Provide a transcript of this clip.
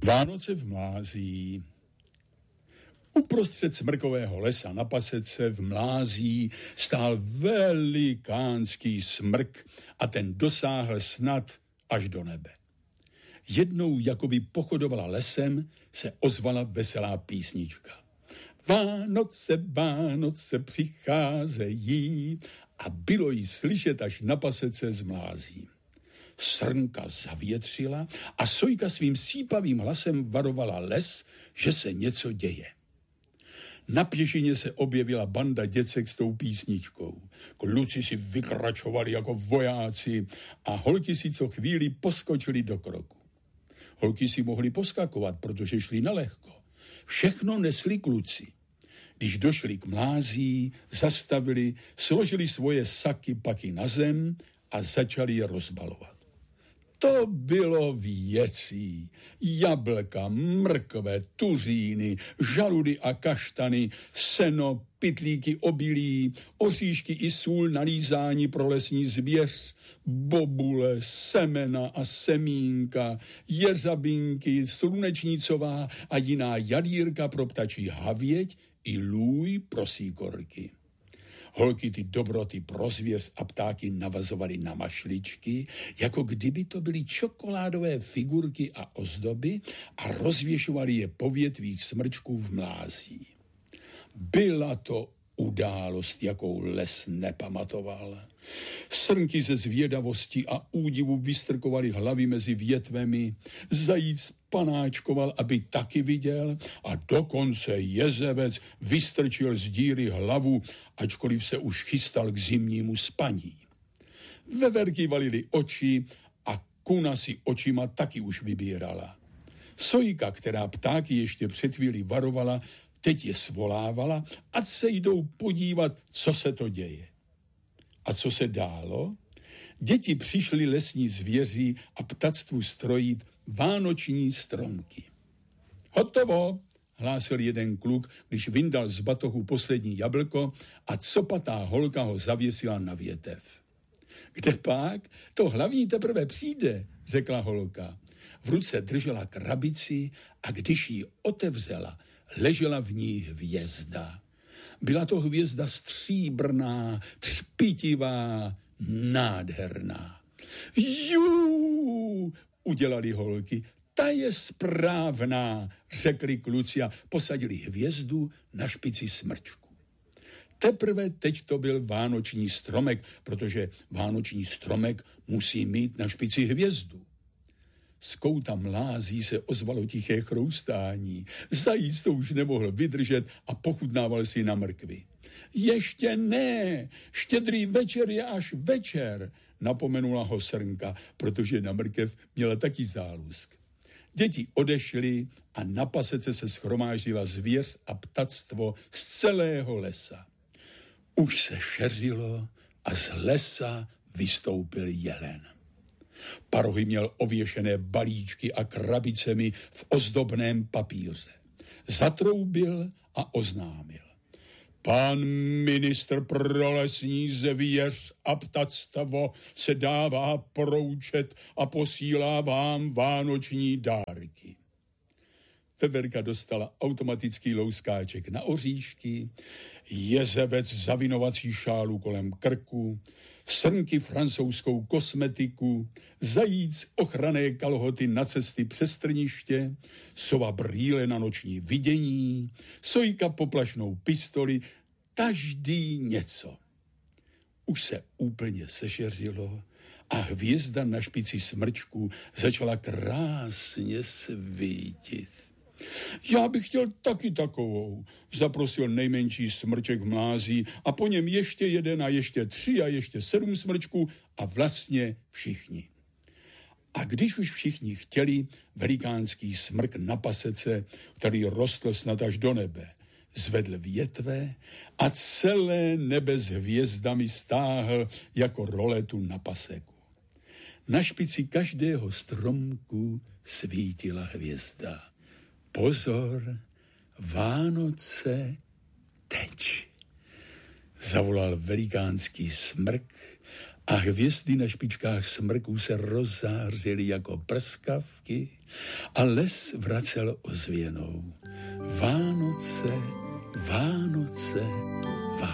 Vánoce v Mlází. Uprostřed smrkového lesa na pasece v Mlází stál velikánský smrk a ten dosáhl snad až do nebe. Jednou, jakoby pochodovala lesem, se ozvala veselá písnička. Vánoce, Vánoce přicházejí a bylo jí slyšet až na pasece z Mlází. Srnka zavětřila a Sojka svým sípavým hlasem varovala les, že se něco děje. Na pěšině se objevila banda děcek s tou písničkou. Kluci si vykračovali jako vojáci a holky si co chvíli poskočili do kroku. Holky si mohly poskakovat, protože šli nalehko. Všechno nesli kluci. Když došli k Mlází, zastavili, složili svoje saky paky na zem a začali je rozbalovat. To bylo věcí. Jablka, mrkve, tuříny, žaludy a kaštany, seno, pytlíky obilí, oříšky i sůl na lízání pro lesní zvěř, bobule, semena a semínka, jeřabinky, slunečnicová a jiná jadírka pro ptačí havěť i lůj pro síkorky. Holky ty dobroty pro zvěř a ptáky navazovaly na mašličky, jako kdyby to byly čokoládové figurky a ozdoby a rozvěšovali je po větvích smrčků v Mlází. Byla to událost, jakou les nepamatoval. Srnky ze zvědavosti a údivu vystrkovali hlavy mezi větvemi, zajíc panáčkoval, aby taky viděl a dokonce jezevec vystrčil z díry hlavu, ačkoliv se už chystal k zimnímu spaní. Veverky valily oči a kuna si očima taky už vybírala. Sojka, která ptáky ještě před chvíli varovala, teď je svolávala, ať se jdou podívat, co se to děje. A co se dálo? Děti přišly lesní zvěří a ptactvu strojit vánoční stromky. Hotovo, hlásil jeden kluk, když vyndal z batohu poslední jablko a copatá holka ho zavěsila na větev. Kde pak? To hlavní teprve přijde, řekla holka. V ruce držela krabici a když ji otevřela, ležela v ní hvězda. Byla to hvězda stříbrná, třpitivá, nádherná. Jú, udělali holky. Ta je správná, řekli kluci a posadili hvězdu na špici smrčku. Teprve teď to byl vánoční stromek, protože vánoční stromek musí mít na špici hvězdu. Z kouta Mlází se ozvalo tiché chroustání. Zajíc to už nemohl vydržet a pochutnával si na mrkvi. Ještě ne, štědrý večer je až večer, napomenula ho srnka, protože na mrkev měla taky zálusk. Děti odešly a na pasece se shromáždila zvěř a ptactvo z celého lesa. Už se šeřilo a z lesa vystoupil jelen. Parohy měl ověšené balíčky a krabicemi v ozdobném papíře. Zatroubil a oznámil. Pan ministr pro lesní zvěř a ptactvo se dává poroučet a posílá vám vánoční dárky. Veverka dostala automatický louskáček na oříšky, jezevec zavinovací šálu kolem krku, srnky francouzskou kosmetiku, zajíc ochranné kalhoty na cesty přes trniště, sova brýle na noční vidění, Sojka poplašnou pistoli, každý něco. Už se úplně sešeřilo a hvězda na špici smrčku začala krásně svítit. Já bych chtěl taky takovou, zaprosil nejmenší smrček v Mlází a po něm ještě jeden a ještě 3 a ještě 7 smrčků a vlastně všichni. A když už všichni chtěli, velikánský smrk na pasece, který rostl snad až do nebe, zvedl větve a celé nebe s hvězdami stáhl jako roletu na paseku. Na špici každého stromku svítila hvězda. Pozor, Vánoce teď, zavolal velikánský smrk a hvězdy na špičkách smrků se rozzářily jako prskavky a les vracel ozvěnou. Vánoce, Vánoce,